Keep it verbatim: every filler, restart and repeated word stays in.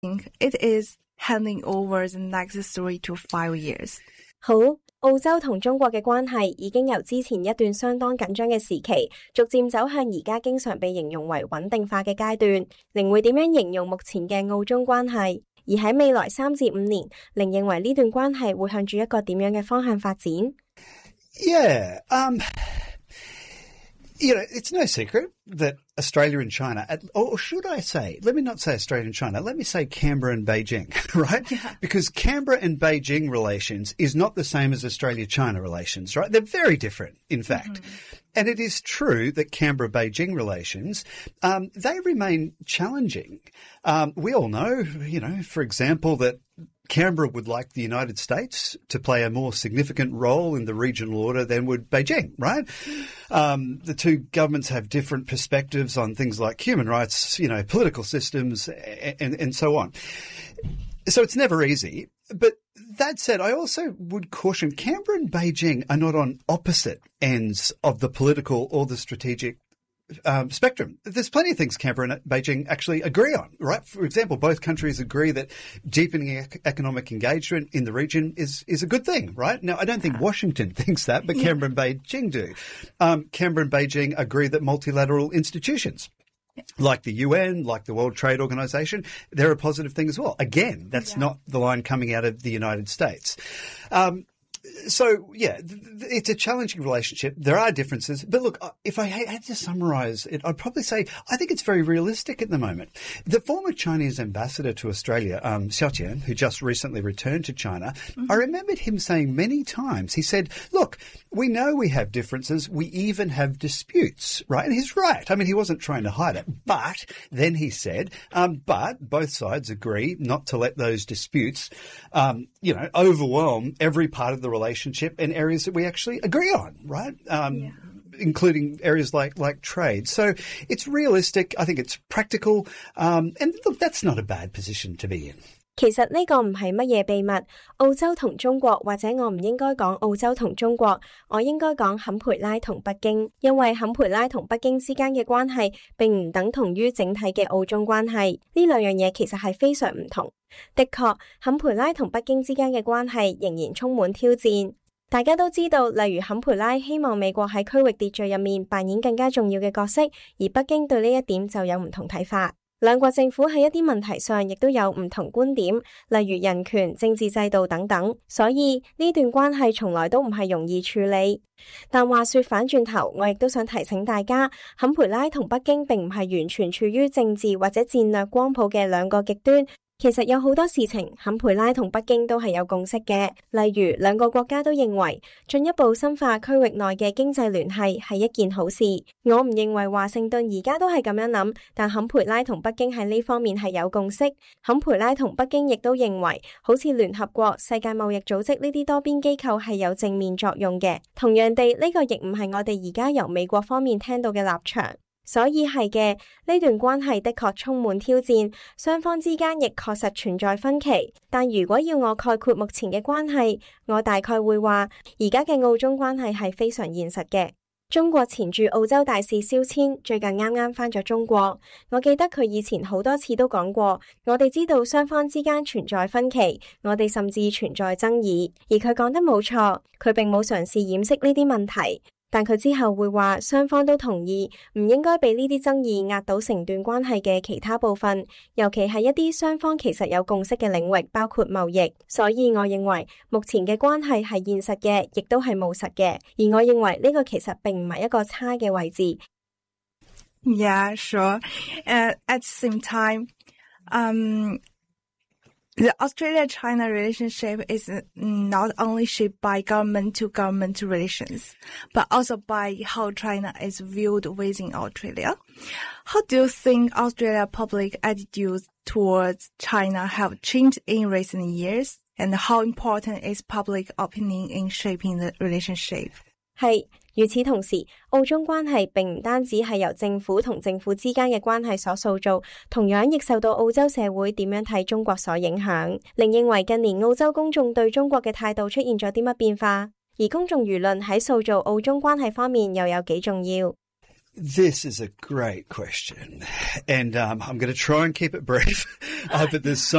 it is handing over the next three to five years. 好，澳洲同中國嘅關係已經由之前一段相當緊張嘅時期，逐漸走向而家經常被形容為穩定化嘅階段。寧會點樣形容目前嘅澳中關係？而喺未來三至五年，寧認為呢段關係會向住一個點樣嘅方向發展？ Yeah, um, you know, it's no secret that Australia and China, or should I say, let me not say Australia and China, let me say Canberra and Beijing, right? Yeah. Because Canberra and Beijing relations is not the same as Australia-China relations, right? They're very different, in fact. Mm-hmm. And it is true that Canberra-Beijing relations, um, they remain challenging. Um, we all know, you know, for example, that Canberra would like the United States to play a more significant role in the regional order than would Beijing, right? Um, the two governments have different perspectives on things like human rights, you know, political systems, and, and so on. So it's never easy. But that said, I also would caution Canberra and Beijing are not on opposite ends of the political or the strategic Um, spectrum. There's plenty of things Canberra and Beijing actually agree on, right? For example, both countries agree that deepening ec- economic engagement in the region is, is a good thing, right? Now, I don't think Washington thinks that, but yeah. Canberra and Beijing do. Um, Canberra and Beijing agree that multilateral institutions like the U N, like the World Trade Organization, they're a positive thing as well. Again, that's yeah. not the line coming out of the United States. Um, So, yeah, it's a challenging relationship. There are differences. But look, if I had to summarize it, I'd probably say I think it's very realistic at the moment. The former Chinese ambassador to Australia, um, Xiao Tian, who just recently returned to China, mm-hmm. I remembered him saying many times, he said, look, we know we have differences. We even have disputes, right? And he's right. I mean, he wasn't trying to hide it. But then he said, um, but both sides agree not to let those disputes, um, you know, overwhelm every part of the relationship and areas that we actually agree on, right? Um, yeah. Including areas like, like trade. So it's realistic. I think it's practical. Um, and look, that's not a bad position to be in. 其實呢個唔係乜嘢秘密，澳洲同中國，或者我唔應該講澳洲同中國，我應該講坎培拉同北京，因為坎培拉同北京之間嘅關係並唔等同於整體嘅澳中關係，呢兩樣嘢其實係非常唔同。的確，坎培拉同北京之間嘅關係仍然充滿挑戰。大家都知道，例如坎培拉希望美國喺區域秩序入面扮演更加重要嘅角色，而北京對呢一點就有唔同睇法。兩國政府喺一啲問題上亦都有唔同觀點，例如人權、政治制度等等，所以呢段關係從來都唔係容易處理。但話說反轉頭，我亦都想提醒大家，坎培拉同北京並唔係完全處於政治或者戰略光譜嘅兩個極端。其實有好多事情，坎培拉同北京都係有共識嘅，例如兩個國家都認為進一步深化區域內嘅經濟聯繫係一件好事。我唔認為華盛頓而家都係咁樣諗，但坎培拉同北京喺呢方面係有共識。坎培拉同北京亦都認為，好似聯合國、世界貿易組織呢啲多邊機構係有正面作用嘅。同樣地，呢個亦唔係我哋而家由美國方面聽到嘅立場。所以係嘅，呢段關係的確充滿挑戰，雙方之間亦確實存在分歧。但如果要我概括目前嘅關係，我大概會話，而家嘅澳中關係係非常現實嘅。中國前駐澳洲大使蕭千最近啱啱返咗中國，我記得佢以前好多次都講過，我哋知道雙方之間存在分歧，我哋甚至存在爭議，而佢講得冇錯，佢並冇嘗試掩飾呢啲問題。但佢之後會話雙方都同意唔應該被呢啲爭議壓倒成段關係嘅其他部分，尤其係一啲雙方其實有共識嘅領域，包括貿易。所以我認為目前嘅關係係現實嘅，亦都係務實嘅。而我認為呢個其實並唔係一個差嘅位置。 Yeah, sure. Uh, at the same time, um, the Australia-China relationship is not only shaped by government-to-government relations, but also by how China is viewed within Australia. How do you think Australia's public attitudes towards China have changed in recent years? And how important is public opinion in shaping the relationship? 係，與此同時，澳中關係並唔單止係由政府同政府之間嘅關係所塑造，同樣亦受到澳洲社會點樣睇中國所影響。另認為近年澳洲公眾對中國嘅態度出現咗啲乜變化，而公眾輿論喺塑造澳中關係方面又有幾重要？ This is a great question, and um, I'm going to try and keep it brief, uh, but there's so